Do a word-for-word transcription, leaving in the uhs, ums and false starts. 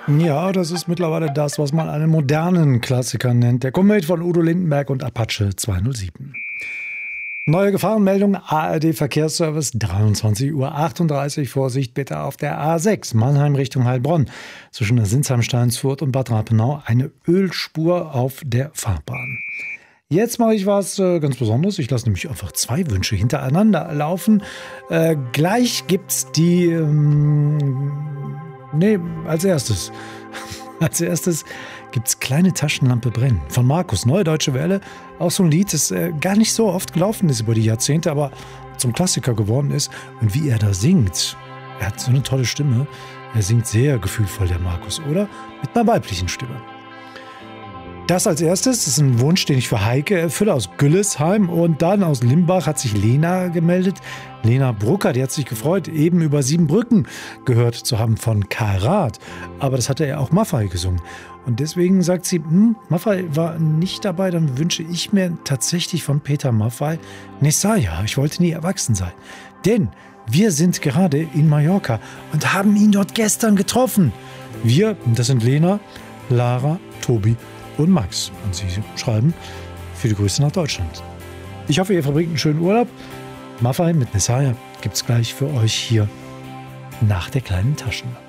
Ja, das ist mittlerweile das, was man einen modernen Klassiker nennt. Der Komet von Udo Lindenberg und Apache zweihundertsieben. Neue Gefahrenmeldung, A R D-Verkehrsservice, dreiundzwanzig Uhr achtunddreißig. Vorsicht bitte auf der A sechs, Mannheim Richtung Heilbronn. Zwischen Sinsheim-Steinsfurt und Bad Rapenau eine Ölspur auf der Fahrbahn. Jetzt mache ich was äh, ganz Besonderes. Ich lasse nämlich einfach zwei Wünsche hintereinander laufen. Äh, gleich gibt's die... Ähm, nee, als erstes. Als erstes gibt's Kleine Taschenlampe brennen von Markus, Neue Deutsche Welle. Auch so ein Lied, das äh, gar nicht so oft gelaufen ist über die Jahrzehnte, aber zum Klassiker geworden ist. Und wie er da singt, er hat so eine tolle Stimme. Er singt sehr gefühlvoll, der Markus, oder? Mit einer weiblichen Stimme. Das als erstes ist ein Wunsch, den ich für Heike erfülle aus Güllesheim. Und dann aus Limbach hat sich Lena gemeldet. Lena Brucker, die hat sich gefreut, eben über Siebenbrücken gehört zu haben von Karl Rath. Aber das hatte er auch Maffay gesungen. Und deswegen sagt sie, hm, Maffay war nicht dabei, dann wünsche ich mir tatsächlich von Peter Maffay Nessaya. Ich wollte nie erwachsen sein. Denn wir sind gerade in Mallorca und haben ihn dort gestern getroffen. Wir, das sind Lena, Lara, Tobi und Max. Und sie schreiben, viele Grüße nach Deutschland. Ich hoffe, ihr verbringt einen schönen Urlaub. Maffay mit Nessaya gibt's gleich für euch hier nach der kleinen Taschenlampe.